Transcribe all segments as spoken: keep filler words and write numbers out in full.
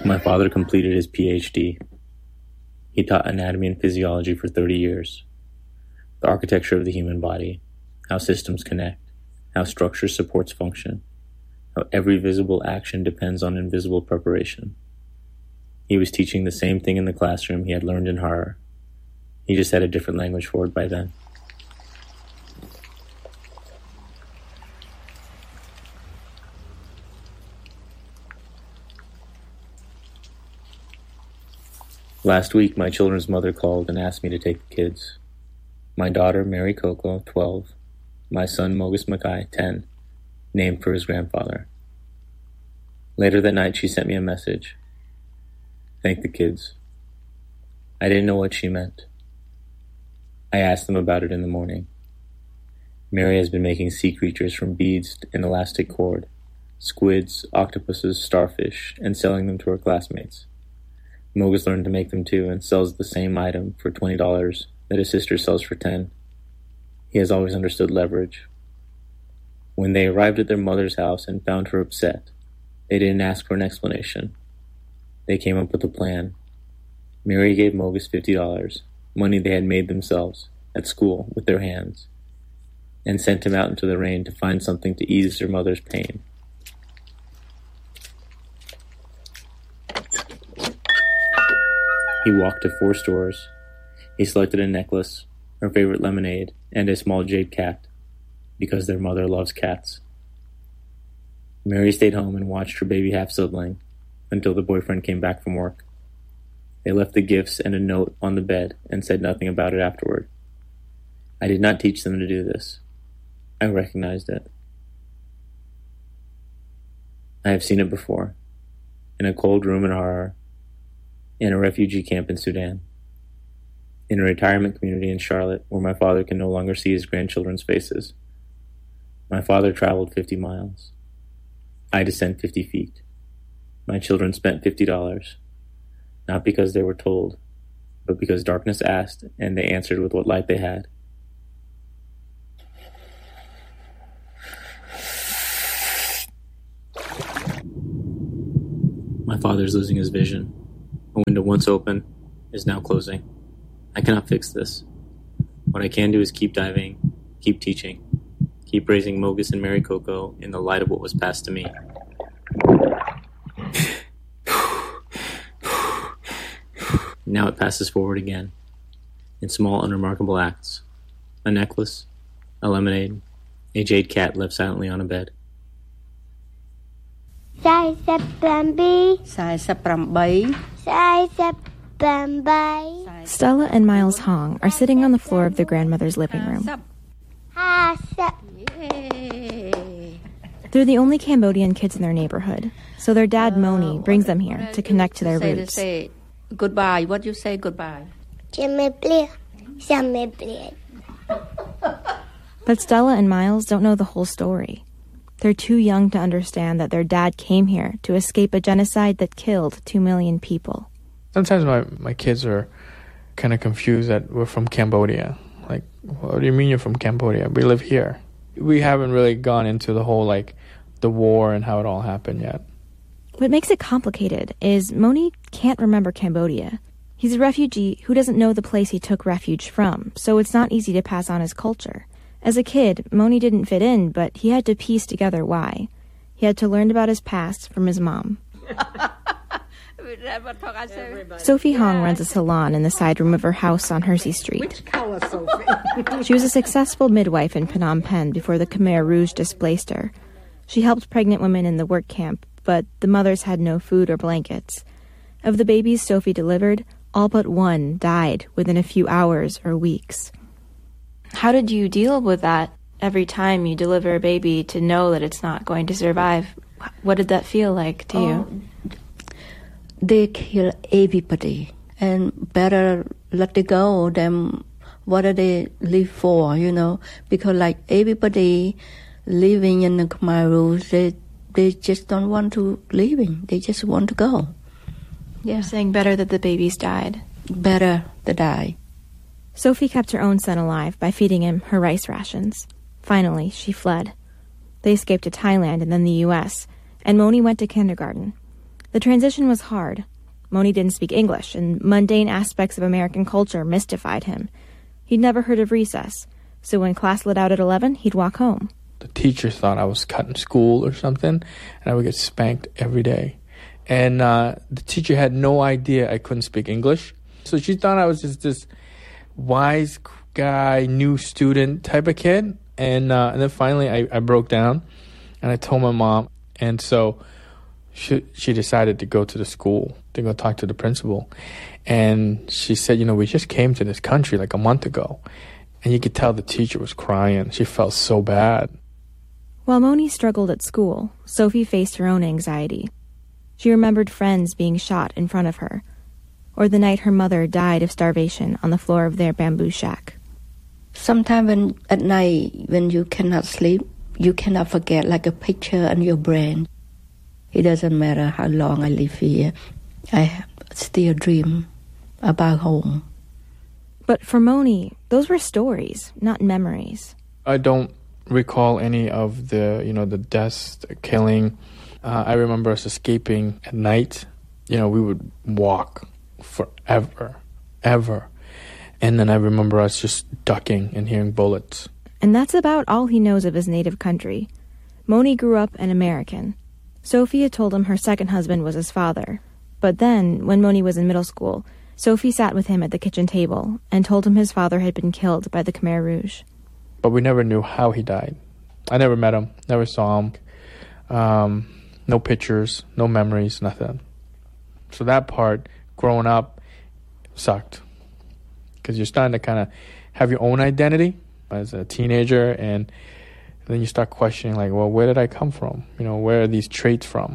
My father completed his P H D. He taught anatomy and physiology for thirty years. The architecture of the human body, how systems connect, how structure supports function, how every visible action depends on invisible preparation. He was teaching the same thing in the classroom he had learned in horror. He just had a different language for it by then. Last week, my children's mother called and asked me to take the kids. My daughter, Mary Coco, twelve. My son, Mogus Mackay, ten, named for his grandfather. Later that night, she sent me a message. Thank the kids. I didn't know what she meant. I asked them about it in the morning. Mary has been making sea creatures from beads and elastic cord, squids, octopuses, starfish, and selling them to her classmates. Mogus learned to make them too and sells the same item for twenty dollars that his sister sells for ten dollars. He has always understood leverage. When they arrived at their mother's house and found her upset, they didn't ask for an explanation. They came up with a plan. Mary gave Mogus fifty dollars, money they had made themselves, at school, with their hands, and sent him out into the rain to find something to ease their mother's pain. He walked to four stores. He selected a necklace, her favorite lemonade, and a small jade cat, because their mother loves cats. Mary stayed home and watched her baby half-sibling until the boyfriend came back from work. They left the gifts and a note on the bed and said nothing about it afterward. I did not teach them to do this. I recognized it. I have seen it before, in a cold room in Harar, in a refugee camp in Sudan, in a retirement community in Charlotte where my father can no longer see his grandchildren's faces. My father traveled fifty miles. I descend fifty feet. My children spent fifty dollars, not because they were told, but because darkness asked and they answered with what light they had. My father's losing his vision. A window once open is now closing. I cannot fix this. What I can do is keep diving, keep teaching, keep raising Mogus and Mary Coco in the light of what was passed to me. Now it passes forward again, in small, unremarkable acts. A necklace, a lemonade, a jade cat left silently on a bed. Sai September. Sai September. Sai September. Stella and Miles Hong are sitting on the floor of their grandmother's living room. Ha Sep. They're the only Cambodian kids in their neighborhood, so their dad, Moni, brings them here to connect to their say, roots. Say goodbye. What do you say goodbye? But Stella and Miles don't know the whole story. They're too young to understand that their dad came here to escape a genocide that killed two million people. Sometimes my, my kids are kind of confused that we're from Cambodia. Like, what do you mean you're from Cambodia? We live here. We haven't really gone into the whole, like, the war and how it all happened yet. What makes it complicated is Moni can't remember Cambodia. He's a refugee who doesn't know the place he took refuge from, so it's not easy to pass on his culture. As a kid, Moni didn't fit in, but he had to piece together why. He had to learn about his past from his mom. Sophie Hong runs a salon in the side room of her house on Hersey Street. Which color, Sophie? She was a successful midwife in Phnom Penh before the Khmer Rouge displaced her. She helped pregnant women in the work camp, but the mothers had no food or blankets. Of the babies Sophie delivered, all but one died within a few hours or weeks. How did you deal with that every time you deliver a baby to know that it's not going to survive? What did that feel like to you? Oh, they kill everybody, and better let it go than what do they live for, you know? Because like everybody living in the Khmer Rouge, they, they just don't want to living. They just want to go. Yeah. You're saying better that the babies died. Better to die. Sophie kept her own son alive by feeding him her rice rations. Finally, she fled. They escaped to Thailand and then the U S, and Moni went to kindergarten. The transition was hard. Moni didn't speak English, and mundane aspects of American culture mystified him. He'd never heard of recess, so when class let out at eleven, he'd walk home. The teachers thought I was cutting school or something, and I would get spanked every day. And uh, the teacher had no idea I couldn't speak English, so she thought I was just this wise guy, new student type of kid. And, uh, and then finally I, I broke down, and I told my mom, and so she, she decided to go to the school to go talk to the principal. And she said, you know, we just came to this country like a month ago. And you could tell the teacher was crying. She felt so bad. While Moni struggled at school, Sophie faced her own anxiety. She remembered friends being shot in front of her, or the night her mother died of starvation on the floor of their bamboo shack. Sometimes when at night, when you cannot sleep, you cannot forget like a picture in your brain. It doesn't matter how long I live here. I still dream about home. But for Moni, those were stories, not memories. I don't recall any of the, you know, the deaths, the killing. Uh, I remember us escaping at night. You know, we would walk forever, ever. And then I remember us just ducking and hearing bullets. And that's about all he knows of his native country. Moni grew up an American. Sophie had told him her second husband was his father. But then, when Moni was in middle school, Sophie sat with him at the kitchen table and told him his father had been killed by the Khmer Rouge. But we never knew how he died. I never met him, never saw him. Um, no pictures, no memories, nothing. So that part, growing up, sucked. Because you're starting to kind of have your own identity as a teenager, and then you start questioning, like, well, where did I come from? You know, where are these traits from?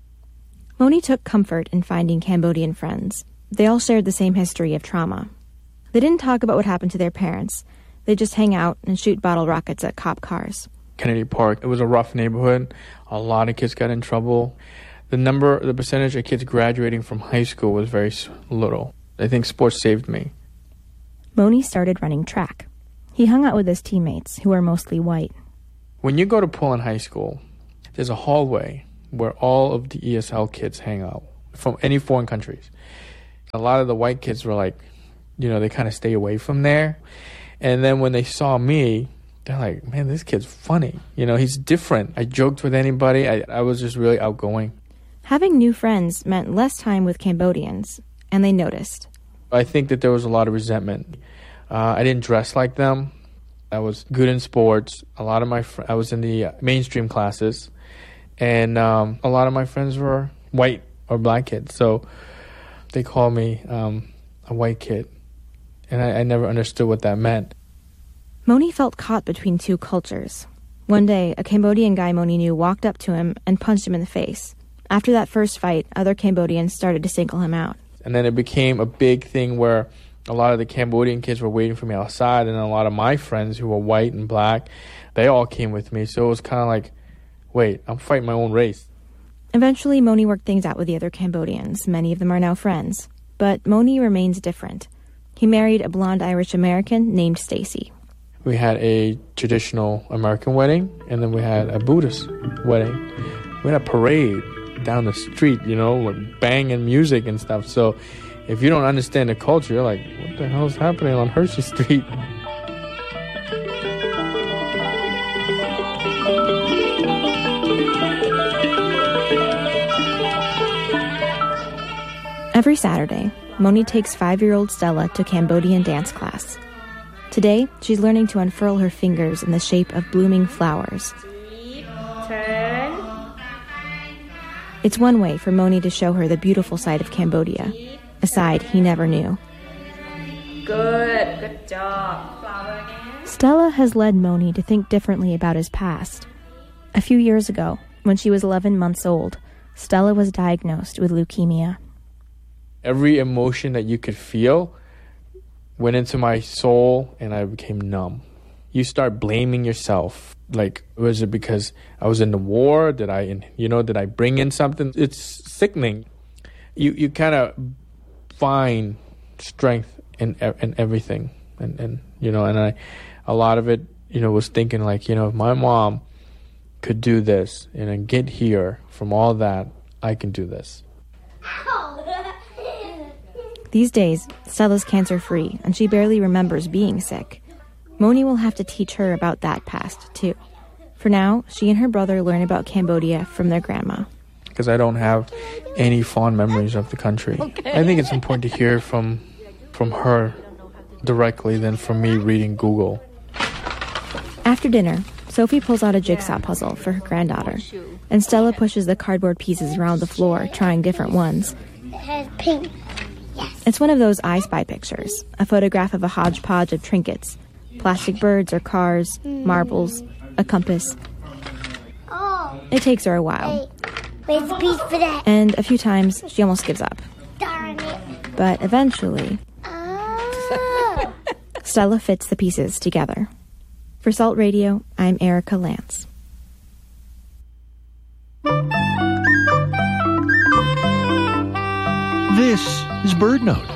Moni took comfort in finding Cambodian friends. They all shared the same history of trauma. They didn't talk about what happened to their parents. They just hang out and shoot bottle rockets at cop cars. Kennedy Park, it was a rough neighborhood. A lot of kids got in trouble. The number, the percentage of kids graduating from high school was very little. I think sports saved me. Moni started running track. He hung out with his teammates, who were mostly white. When you go to Pullman High School, there's a hallway where all of the E S L kids hang out from any foreign countries. A lot of the white kids were like, you know, they kind of stay away from there. And then when they saw me, they're like, man, this kid's funny. You know, he's different. I joked with anybody. I, I was just really outgoing. Having new friends meant less time with Cambodians, and they noticed. I think that there was a lot of resentment. Uh, I didn't dress like them. I was good in sports. A lot of my fr- I was in the mainstream classes, and um, a lot of my friends were white or black kids. So they called me um, a white kid, and I, I never understood what that meant. Moni felt caught between two cultures. One day, a Cambodian guy Moni knew walked up to him and punched him in the face. After that first fight, other Cambodians started to single him out. And then it became a big thing where a lot of the Cambodian kids were waiting for me outside, and a lot of my friends who were white and black, they all came with me. So it was kind of like, wait, I'm fighting my own race. Eventually, Moni worked things out with the other Cambodians. Many of them are now friends. But Moni remains different. He married a blonde Irish American named Stacy. We had a traditional American wedding, and then we had a Buddhist wedding. We had a parade down the street, you know, with banging music and stuff. So if you don't understand the culture, you're like, what the hell is happening on Hershey Street? Every Saturday, Moni takes five-year-old Stella to Cambodian dance class. Today, she's learning to unfurl her fingers in the shape of blooming flowers. Turn. It's one way for Moni to show her the beautiful side of Cambodia, a side he never knew. Good. Good job. Flower again. Stella has led Moni to think differently about his past. A few years ago, when she was eleven months old, Stella was diagnosed with leukemia. Every emotion that you could feel went into my soul, and I became numb. You start blaming yourself. Like, was it because I was in the war? Did I, you know, did I bring in something? It's sickening. You you kind of find strength in in everything, and and you know, and I, a lot of it, you know, was thinking like, you know, if my mom could do this and then get here from all that, I can do this. These days, Stella's cancer-free, and she barely remembers being sick. Moni will have to teach her about that past, too. For now, she and her brother learn about Cambodia from their grandma. Because I don't have any fond memories of the country. Okay. I think it's important to hear from from her directly than from me reading Google. After dinner, Sophie pulls out a jigsaw puzzle for her granddaughter, and Stella pushes the cardboard pieces around the floor, trying different ones. It has pink. Yes. It's one of those I Spy pictures, a photograph of a hodgepodge of trinkets, plastic birds or cars, marbles, a compass. Oh. It takes her a while. Hey, where's the piece for that? And a few times, she almost gives up. Darn it. But eventually, Oh. Stella fits the pieces together. For Salt Radio, I'm Erica Lance. This is BirdNote.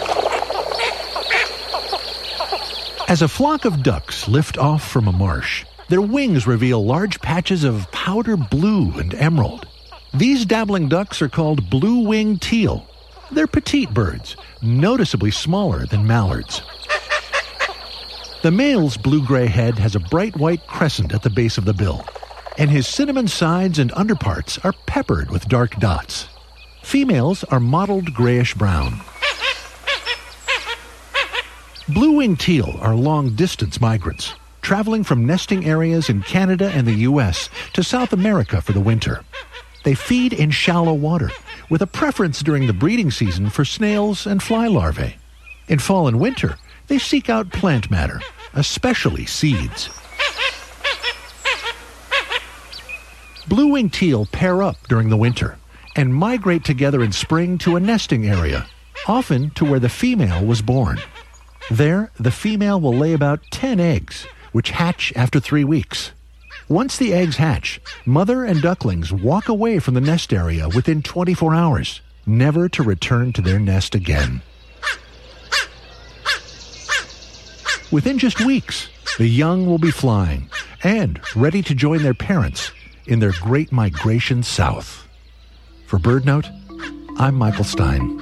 As a flock of ducks lift off from a marsh, their wings reveal large patches of powder blue and emerald. These dabbling ducks are called blue-winged teal. They're petite birds, noticeably smaller than mallards. The male's blue-gray head has a bright white crescent at the base of the bill, and his cinnamon sides and underparts are peppered with dark dots. Females are mottled grayish-brown. Blue-winged teal are long-distance migrants, traveling from nesting areas in Canada and the U S to South America for the winter. They feed in shallow water, with a preference during the breeding season for snails and fly larvae. In fall and winter, they seek out plant matter, especially seeds. Blue-winged teal pair up during the winter and migrate together in spring to a nesting area, often to where the female was born. There, the female will lay about ten eggs, which hatch after three weeks. Once the eggs hatch, mother and ducklings walk away from the nest area within twenty-four hours, never to return to their nest again. Within just weeks, the young will be flying and ready to join their parents in their great migration south. For BirdNote, I'm Michael Stein.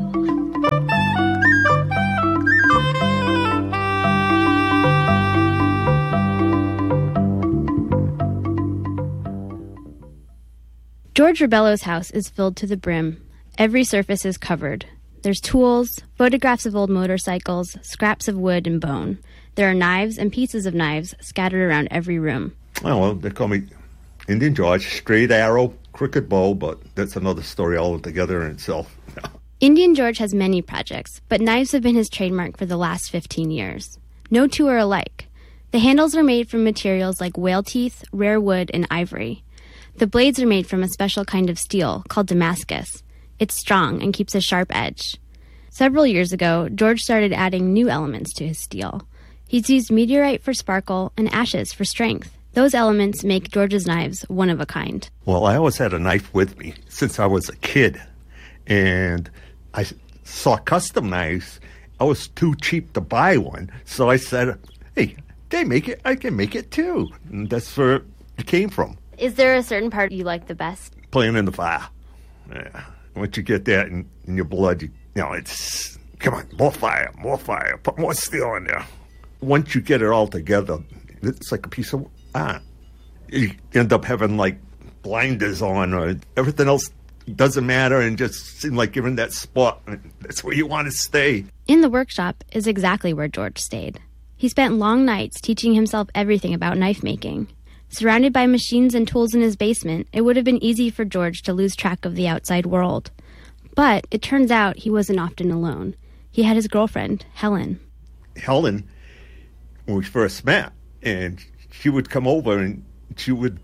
George Rebello's house is filled to the brim. Every surface is covered. There's tools, photographs of old motorcycles, scraps of wood and bone. There are knives and pieces of knives scattered around every room. Oh, well, they call me Indian George, straight arrow, crooked bow, but that's another story altogether in itself. Indian George has many projects, but knives have been his trademark for the last fifteen years. No two are alike. The handles are made from materials like whale teeth, rare wood, and ivory. The blades are made from a special kind of steel called Damascus. It's strong and keeps a sharp edge. Several years ago, George started adding new elements to his steel. He's used meteorite for sparkle and ashes for strength. Those elements make George's knives one of a kind. Well, I always had a knife with me since I was a kid. And I saw custom knives. I was too cheap to buy one. So I said, hey, they make it, I can make it too. And that's where it came from. Is there a certain part you like the best? Playing in the fire. Yeah. Once you get that in, in your blood, you, you know, it's, come on, more fire, more fire, put more steel in there. Once you get it all together, it's like a piece of art. You end up having, like, blinders on, or everything else doesn't matter, and just seem like you're in that spot. That's where you want to stay. In the workshop is exactly where George stayed. He spent long nights teaching himself everything about knife making. Surrounded by machines and tools in his basement, it would have been easy for George to lose track of the outside world. But it turns out he wasn't often alone. He had his girlfriend, Helen. Helen, when we first met, and she would come over and she would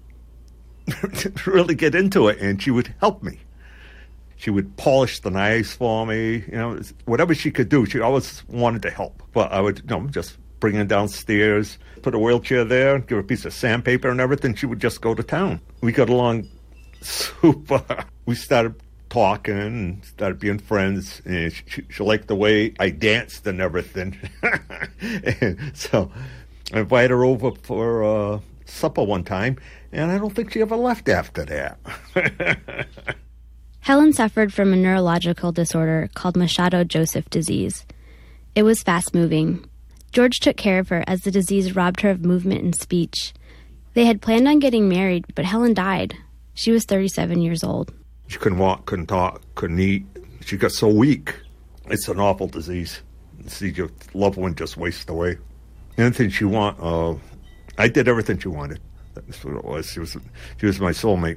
really get into it, and she would help me. She would polish the knives for me, you know, whatever she could do. She always wanted to help. But I would, you know, just bring her downstairs, put a wheelchair there, give her a piece of sandpaper and everything. She would just go to town. We got along super. We started talking and started being friends. And she, she liked the way I danced and everything. And so I invited her over for uh, supper one time, and I don't think she ever left after that. Helen suffered from a neurological disorder called Machado-Joseph disease. It was fast-moving. George took care of her as the disease robbed her of movement and speech. They had planned on getting married, but Helen died. She was thirty-seven years old. She couldn't walk, couldn't talk, couldn't eat. She got so weak. It's an awful disease. See your loved one just waste away. Anything she want, uh, I did everything she wanted. That's what it was. She was, she was my soulmate.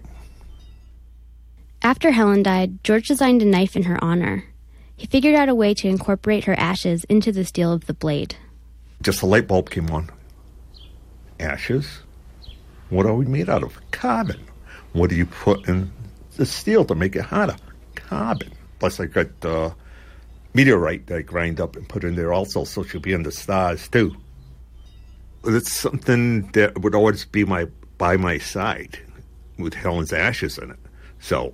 After Helen died, George designed a knife in her honor. He figured out a way to incorporate her ashes into the steel of the blade. Just a light bulb came on. Ashes? What are we made out of? Carbon. What do you put in the steel to make it harder? Carbon. Plus I got uh, meteorite that I grind up and put in there also, so she'll be in the stars too. It's something that would always be my by my side with Helen's ashes in it. So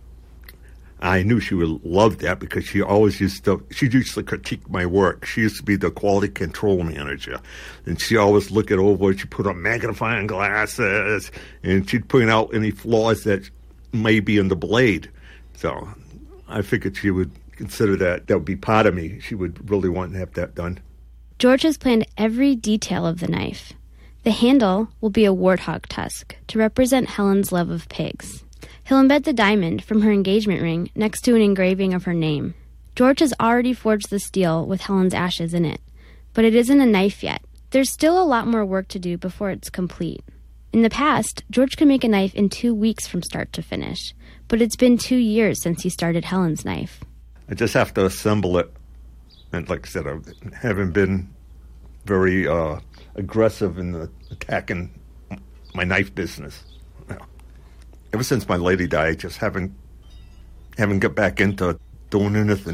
I knew she would love that because she always used to, she used to critique my work. She used to be the quality control manager. And she always look it over. She'd put on magnifying glasses and she'd point out any flaws that may be in the blade. So I figured she would consider that that would be part of me. She would really want to have that done. George has planned every detail of the knife. The handle will be a warthog tusk to represent Helen's love of pigs. He'll embed the diamond from her engagement ring next to an engraving of her name. George has already forged the steel with Helen's ashes in it, but it isn't a knife yet. There's still a lot more work to do before it's complete. In the past, George could make a knife in two weeks from start to finish, but it's been two years since he started Helen's knife. I just have to assemble it. And like I said, I haven't been very uh, aggressive in the attacking my knife business. Ever since my lady died, I just haven't haven't got back into doing anything.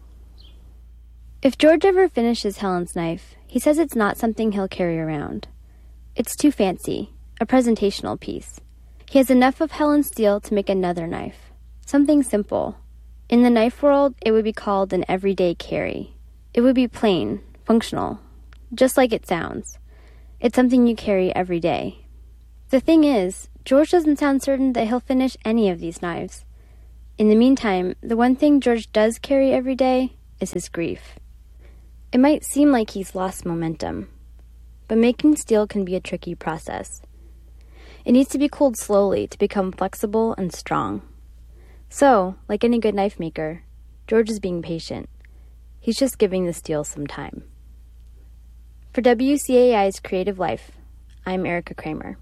If George ever finishes Helen's knife, he says it's not something he'll carry around. It's too fancy, a presentational piece. He has enough of Helen's steel to make another knife, something simple. In the knife world, it would be called an everyday carry. It would be plain, functional, just like it sounds. It's something you carry every day. The thing is, George doesn't sound certain that he'll finish any of these knives. In the meantime, the one thing George does carry every day is his grief. It might seem like he's lost momentum, but making steel can be a tricky process. It needs to be cooled slowly to become flexible and strong. So, like any good knife maker, George is being patient. He's just giving the steel some time. For W C A I's Creative Life, I'm Erica Kramer.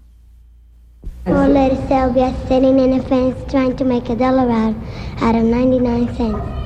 Old lady Sylvia sitting in a fence trying to make a dollar out, out of ninety-nine cents.